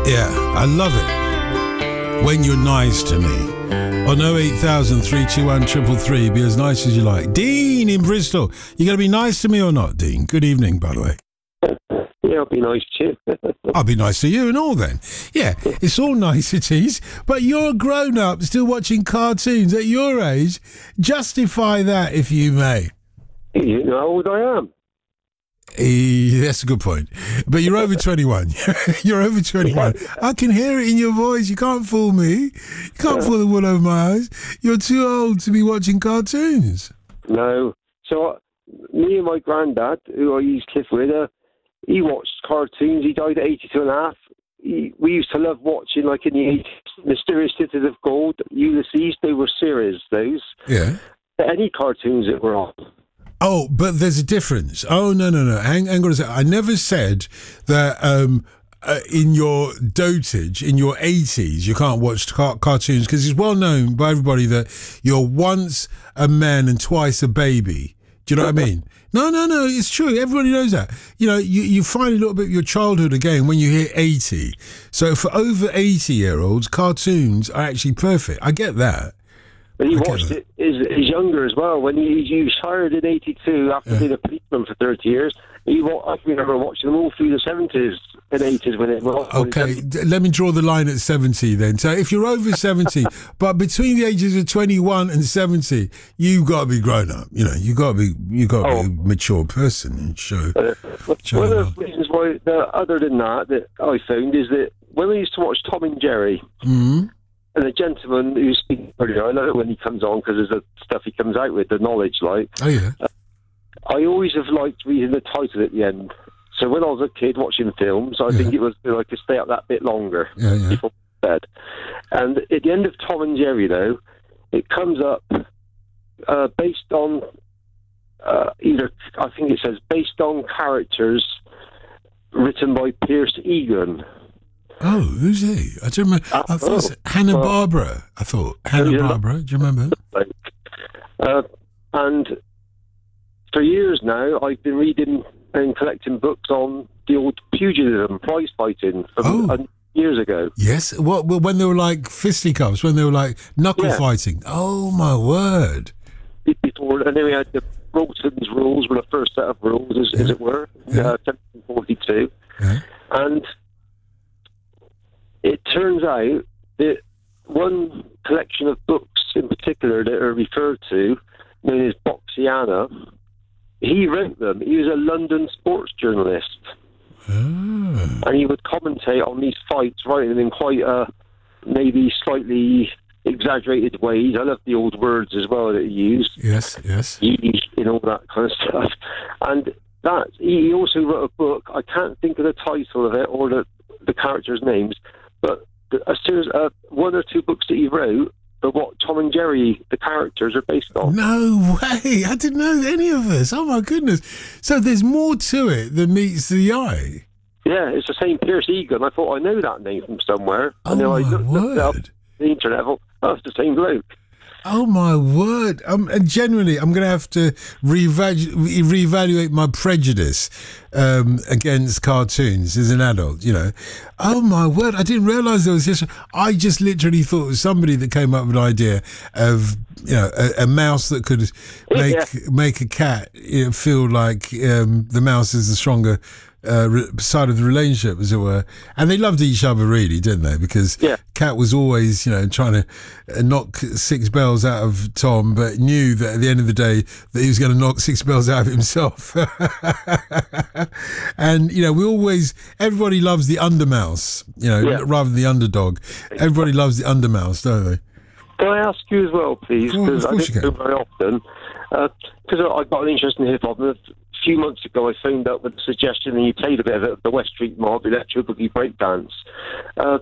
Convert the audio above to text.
Yeah, I love it when you're nice to me. On 08000 321 333, be as nice as you like. Dean in Bristol, you going to be nice to me or not, Dean? Good evening, by the way. Yeah, I'll be nice to you. I'll be nice to you and all then. Yeah, it's all niceties, but you're a grown-up still watching cartoons at your age. Justify that, if you may. You know how old I am. That's a good point. But you're over 21. You're over 21. I can hear it in your voice. You can't fool me. You can't fool the wool over my eyes. You're too old to be watching cartoons. No. So, me and my granddad, who I used to live with, he watched cartoons. He died at 82 and a half. We used to love watching, like in the 80s, Mysterious Cities of Gold, Ulysses. They were series, those. Yeah. Any cartoons that were on. Oh, but there's a difference. Oh, no. Hang on a second. I never said that in your dotage, in your 80s, you can't watch cartoons, because it's well known by everybody that you're once a man and twice a baby. Do you know what I mean? No, it's true. Everybody knows that. You know, you find a little bit of your childhood again when you hit 80. So for over 80-year-olds, cartoons are actually perfect. I get that. But he watched it as younger as well. When he retired in 82 after being a policeman for 30 years, I remember watching them all through the 70s and 80s when it was. Okay, let me draw the line at 70 then. So if you're over 70, but between the ages of 21 and 70, you've got to be grown up. You know, you've got to be a mature person and show. One of the reasons why, other than that I found, is that when I used to watch Tom and Jerry, and the gentleman who's speaking earlier, I love it when he comes on because there's the stuff he comes out with, the knowledge, like. Oh, yeah. I always have liked reading the title at the end. So when I was a kid watching films, I think it was I could stay up that bit longer before bed. And at the end of Tom and Jerry, though, it comes up based on I think it says based on characters written by Pierce Egan. Oh, who's he? I don't remember. I thought it was Hanna-Barbera. I thought Hanna-Barbera. Do you remember? And for years now, I've been reading and collecting books on the old pugilism, prize fighting from years ago. Yes. What? When they were like fisticuffs, when they were like knuckle fighting. Oh my word! Before, and then we had the Rolton's rules, were the first set of rules, as it were, 1742, and. It turns out that one collection of books in particular that are referred to, known as Boxiana, he wrote them. He was a London sports journalist. And he would commentate on these fights, writing them in quite maybe slightly exaggerated ways. I love the old words as well that he used. Yes. Yeesh, and all that kind of stuff. And that he also wrote a book. I can't think of the title of it or the characters' names, but as soon as one or two books that he wrote are what Tom and Jerry, the characters, are based on. No way! I didn't know any of this. Oh my goodness! So there's more to it than meets the eye. Yeah, it's the same Pierce Egan. I thought I know that name from somewhere. And then I looked it up on the internet. I thought, it's the same bloke. Oh my word! And generally, I'm going to have to reevaluate my prejudice against cartoons as an adult. You know, oh my word! I didn't realise there was this. I just literally thought it was somebody that came up with an idea of a mouse that could make a cat feel like the mouse is the stronger side of the relationship, as it were. And they loved each other, really, didn't they? Because Cat was always, trying to knock 6 bells out of Tom, but knew that at the end of the day that he was going to knock 6 bells out of himself. And everybody loves the undermouse, rather than the underdog. Everybody loves the undermouse, don't they? Can I ask you as well, please? Because I don't do very often. Because I've got an interest in hip hop. A few months ago, I phoned up with a suggestion, and you played a bit of it, the West Street Mob Electro Boogie Breakdance.